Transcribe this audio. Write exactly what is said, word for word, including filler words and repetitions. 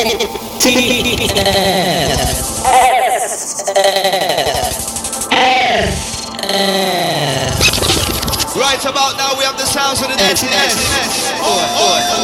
Right about now we have the sounds of the Dirty S.